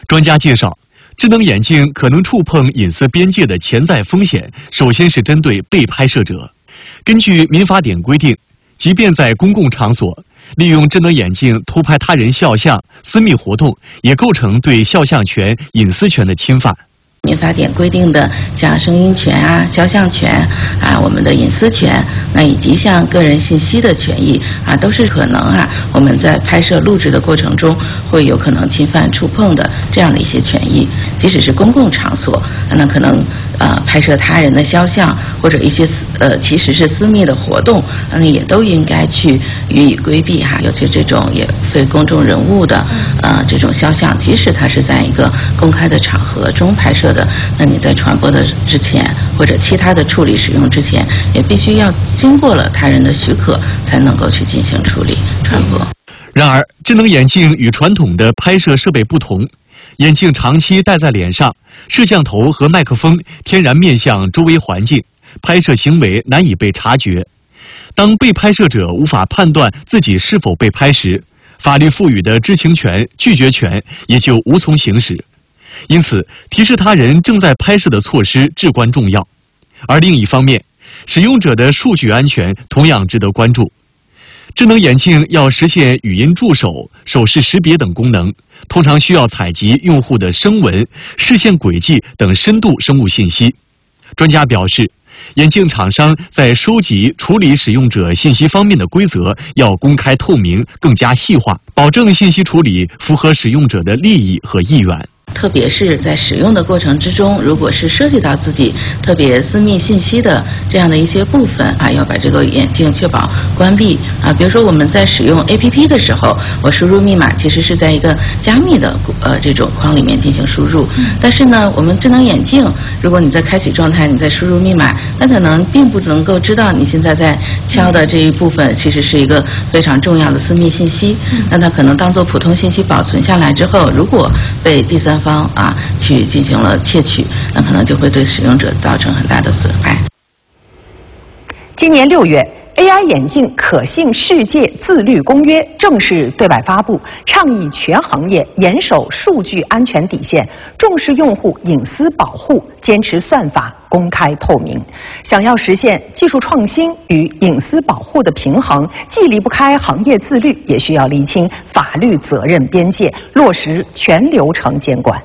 专家介绍，智能眼镜可能触碰隐私边界的潜在风险，首先是针对被拍摄者。根据民法典规定，即便在公共场所利用智能眼镜偷拍他人肖像、私密活动，也构成对肖像权、隐私权的侵犯。 民法典规定的像声音权啊、肖像权啊、我们的隐私权，那以及像个人信息的权益啊，都是可能我们在拍摄录制的过程中会有可能侵犯触碰的这样的一些权益。即使是公共场所，那可能拍摄他人的肖像或者一些其实是私密的活动，那也都应该去予以规避尤其这种也非公众人物的这种肖像，即使它是在一个公开的场合中拍摄的，那你在传播的之前或者其他的处理使用之前，也必须要经过了他人的许可才能够去进行处理传播。 然而，智能眼镜与传统的拍摄设备不同，眼镜长期戴在脸上，摄像头和麦克风天然面向周围环境，拍摄行为难以被察觉。当被拍摄者无法判断自己是否被拍时，法律赋予的知情权、拒绝权也就无从行使。因此，提示他人正在拍摄的措施至关重要。而另一方面，使用者的数据安全同样值得关注。智能眼镜要实现语音助手、手势识别等功能，通常需要采集用户的声纹、视线轨迹等深度生物信息。专家表示，眼镜厂商在收集、处理使用者信息方面的规则要公开透明、更加细化，保证信息处理符合使用者的利益和意愿。 特别是在使用的过程之中，如果是涉及到自己特别私密信息的这样的一些部分要把这个眼镜确保关闭比如说我们在使用 APP 的时候，我输入密码其实是在一个加密的这种框里面进行输入，但是呢，我们智能眼镜，如果你在开启状态，你在输入密码，那可能并不能够知道你现在在敲的这一部分其实是一个非常重要的私密信息，那它可能当做普通信息保存下来之后，如果被第三方去进行了窃取，那可能就会对使用者造成很大的损害。 今年6月，AI 眼镜可信世界自律公约正式对外发布，倡议全行业严守数据安全底线，重视用户隐私保护，坚持算法公开透明。想要实现技术创新与隐私保护的平衡，既离不开行业自律，也需要厘清法律责任边界，落实全流程监管。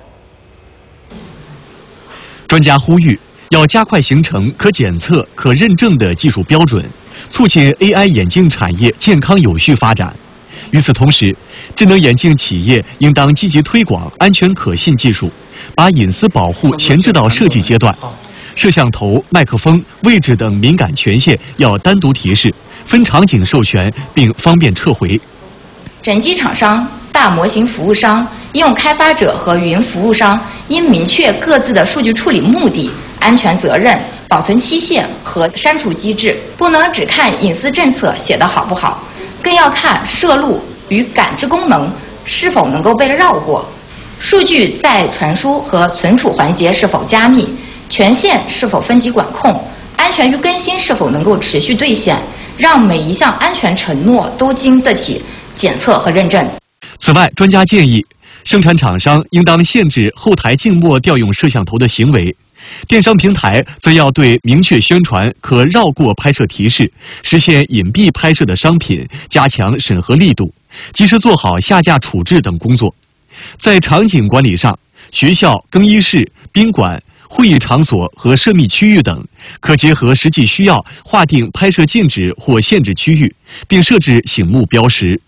专家呼吁，要加快形成可检测、可认证的技术标准，促进 AI 眼镜产业健康有序发展。与此同时，智能眼镜企业应当积极推广安全可信技术，把隐私保护前置到设计阶段。摄像头、麦克风、位置等敏感权限要单独提示，分场景授权，并方便撤回。 整机厂商、大模型服务商、应用开发者和云服务商应明确各自的数据处理目的、安全责任、保存期限和删除机制，不能只看隐私政策写得好不好，更要看摄录与感知功能是否能够被绕过，数据在传输和存储环节是否加密，权限是否分级管控，安全与更新是否能够持续兑现，让每一项安全承诺都经得起检测和认证。 此外，专家建议，生产厂商应当限制后台静默调用摄像头的行为，电商平台则要对明确宣传可绕过拍摄提示、实现隐蔽拍摄的商品加强审核力度，及时做好下架处置等工作。在场景管理上，学校、更衣室、宾馆、会议场所和涉密区域等，可结合实际需要划定拍摄禁止或限制区域，并设置醒目标识。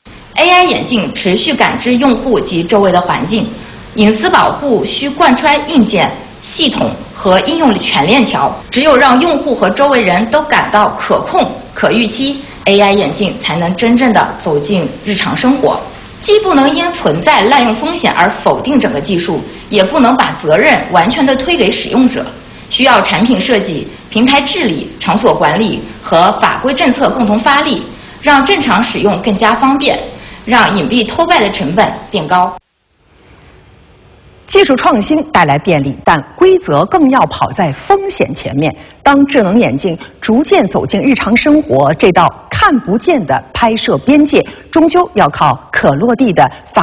AI 眼镜持续感知用户及周围的环境，隐私保护需贯穿硬件、系统和应用全链条。只有让用户和周围人都感到可控、可预期， AI 眼镜才能真正的走进日常生活。既不能因存在滥用风险而否定整个技术，也不能把责任完全的推给使用者。需要产品设计、平台治理、场所管理和法规政策共同发力，让正常使用更加方便，让隐蔽偷拍的成本变高。 技术创新带来便利，但规则更要跑在风险前面。当智能眼镜逐渐走进日常生活，这道看不见的拍摄边界，终究要靠可落地的法